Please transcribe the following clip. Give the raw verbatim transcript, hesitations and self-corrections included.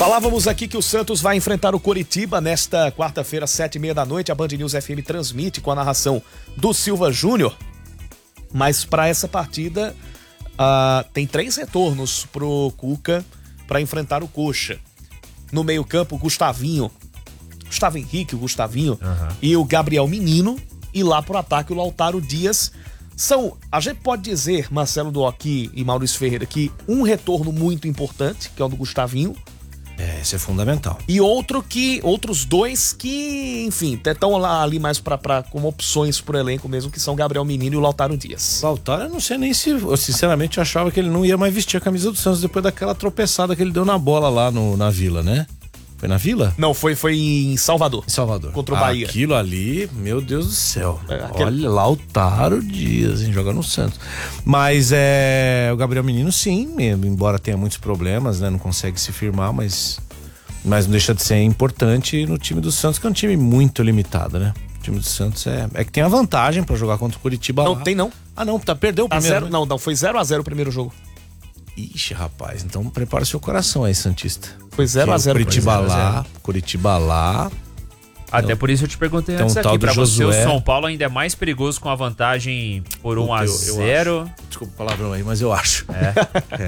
Falávamos aqui que o Santos vai enfrentar o Coritiba nesta quarta-feira, sete e meia da noite. A Band News F M transmite com a narração do Silva Júnior. Mas para essa partida, uh, tem três retornos pro Cuca para enfrentar o Coxa. No meio-campo, o Gustavinho, Gustavo Henrique, o Gustavinho, uhum. e o Gabriel Menino. E lá pro ataque, o Lautaro Dias. São, a gente pode dizer, Marcelo Duoc e Maurício Ferreira, que um retorno muito importante, que é o do Gustavinho. É, esse é fundamental. E outro que, outros dois que, enfim, estão lá ali mais pra, pra, como opções pro elenco mesmo, que são o Gabriel Menino e o Lautaro Dias. Lautaro, eu não sei nem se, eu sinceramente eu achava que ele não ia mais vestir a camisa do Santos depois daquela tropeçada que ele deu na bola lá no, na Vila, né? Foi na Vila? Não, foi, foi em Salvador. Em Salvador. Contra o Bahia. Aquilo ali, meu Deus do céu. É, aquele... Olha, Lautaro Dias, hein, joga no Santos. Mas é, o Gabriel Menino, sim, embora tenha muitos problemas, né? Não consegue se firmar, mas, mas não deixa de ser importante no time do Santos, que é um time muito limitado, né? O time do Santos é, é que tem a vantagem pra jogar contra o Curitiba. Não lá. tem, não. Ah, não, tá, perdeu o a primeiro. Zero, né? Não, não, foi zero a zero o primeiro jogo. Ixi, rapaz, então prepara seu coração aí, Santista. Foi zero a zero. Curitiba lá, Curitiba lá. Até então, por isso eu te perguntei então, antes aqui, pra Josué... você o São Paulo ainda é mais perigoso com a vantagem por um a zero. Desculpa o palavrão aí, mas eu acho. É.